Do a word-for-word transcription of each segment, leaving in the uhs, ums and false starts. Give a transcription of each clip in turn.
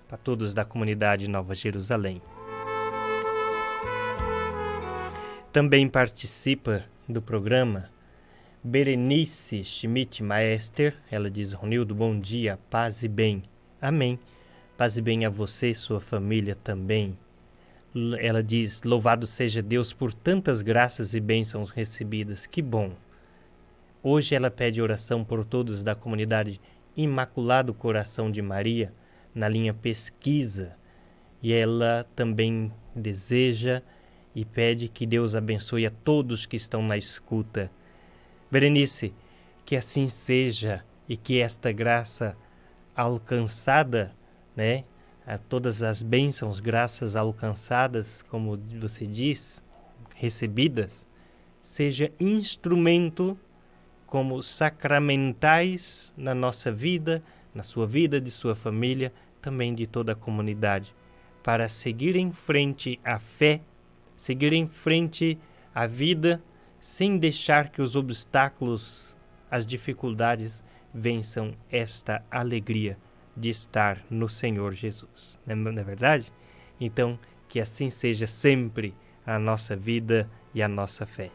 para todos da comunidade Nova Jerusalém. Também participa do programa Berenice Schmidt Maester. Ela diz: Ronildo, bom dia, paz e bem. Amém. Paz e bem a você e sua família também. Ela diz: louvado seja Deus por tantas graças e bênçãos recebidas. Que bom. Hoje ela pede oração por todos da comunidade Imaculado Coração de Maria, na linha pesquisa. E ela também deseja e pede que Deus abençoe a todos que estão na escuta. Berenice, que assim seja e que esta graça alcançada, né, a todas as bênçãos, graças alcançadas, como você diz, recebidas, seja instrumento como sacramentais na nossa vida, na sua vida, de sua família, também de toda a comunidade, para seguir em frente a fé, seguir em frente a vida, sem deixar que os obstáculos, as dificuldades vençam esta alegria de estar no Senhor Jesus. Não é verdade? Então, que assim seja sempre a nossa vida e a nossa fé.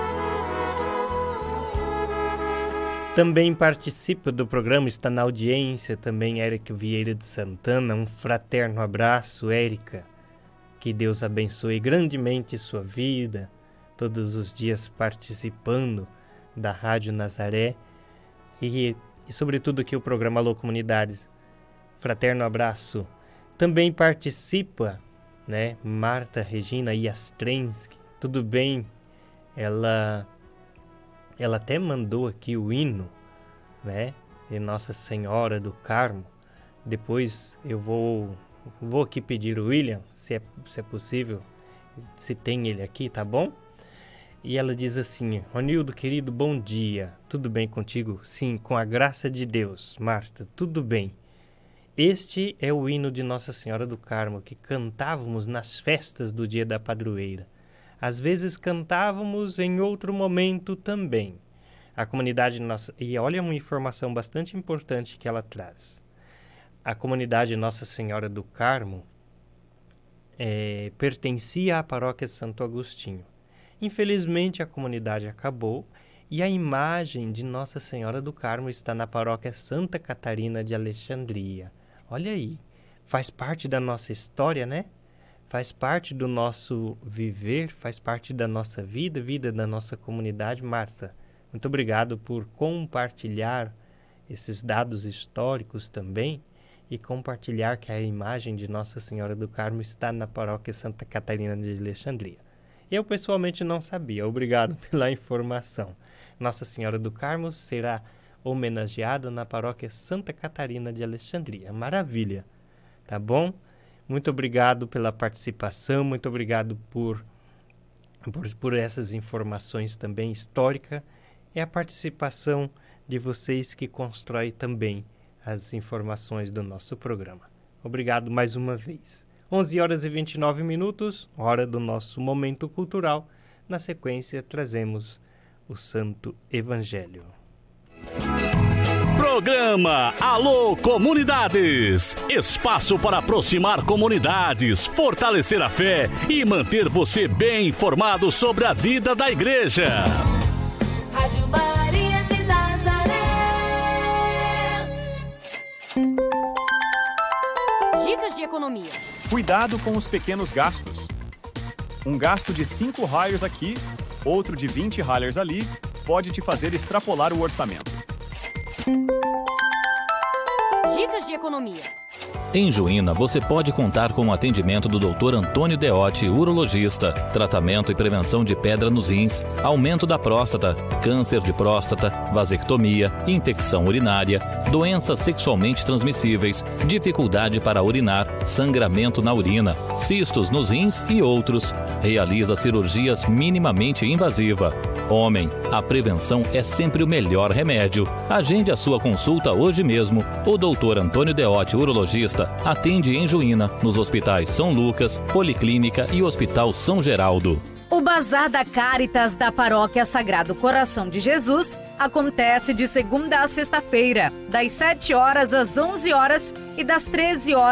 Também participa do programa, está na audiência também Érica Vieira de Santana. Um fraterno abraço, Érica. Que Deus abençoe grandemente sua vida, todos os dias participando da Rádio Nazaré e, e sobretudo aqui o programa Alô Comunidades. Fraterno abraço. Também participa, né, Marta Regina Jastrensky. Tudo bem? Ela, ela até mandou aqui o hino, né, de Nossa Senhora do Carmo. Depois eu vou, vou aqui pedir o William, se é, se é possível, se tem ele aqui, tá bom? E ela diz assim: Ronildo, querido, bom dia. Tudo bem contigo? Sim, com a graça de Deus, Marta, tudo bem. Este é o hino de Nossa Senhora do Carmo, que cantávamos nas festas do dia da padroeira. Às vezes cantávamos em outro momento também. A comunidade nossa... E olha uma informação bastante importante que ela traz. A comunidade Nossa Senhora do Carmo é, pertencia à paróquia Santo Agostinho. Infelizmente a comunidade acabou e a imagem de Nossa Senhora do Carmo está na paróquia Santa Catarina de Alexandria. Olha aí, faz parte da nossa história, né? Faz parte do nosso viver, faz parte da nossa vida, vida da nossa comunidade. Marta, muito obrigado por compartilhar esses dados históricos também e compartilhar que a imagem de Nossa Senhora do Carmo está na paróquia Santa Catarina de Alexandria. Eu pessoalmente não sabia, obrigado pela informação. Nossa Senhora do Carmo será homenageada na paróquia Santa Catarina de Alexandria. Maravilha, tá bom? Muito obrigado pela participação, muito obrigado por, por, por essas informações também históricas. É a participação de vocês que constrói também as informações do nosso programa. Obrigado mais uma vez. onze horas e vinte e nove minutos, hora do nosso momento cultural. Na sequência, trazemos o Santo Evangelho. Programa Alô Comunidades. Espaço para aproximar comunidades, fortalecer a fé e manter você bem informado sobre a vida da igreja. Rádio Maria de Nazaré. Dicas de economia. Cuidado com os pequenos gastos. Um gasto de cinco raios aqui, outro de vinte raios ali, pode te fazer extrapolar o orçamento. Dicas de economia. Em Juína, você pode contar com o atendimento do doutor Antônio Deotti, urologista, tratamento e prevenção de pedra nos rins, aumento da próstata, câncer de próstata, vasectomia, infecção urinária, doenças sexualmente transmissíveis, dificuldade para urinar, sangramento na urina, cistos nos rins e outros. Realiza cirurgias minimamente invasiva. Homem, a prevenção é sempre o melhor remédio. Agende a sua consulta hoje mesmo. O doutor Antônio Deotti, urologista, atende em Juína, nos hospitais São Lucas, Policlínica e Hospital São Geraldo. O Bazar da Caritas da Paróquia Sagrado Coração de Jesus acontece de segunda a sexta-feira, das sete horas às onze horas e das treze horas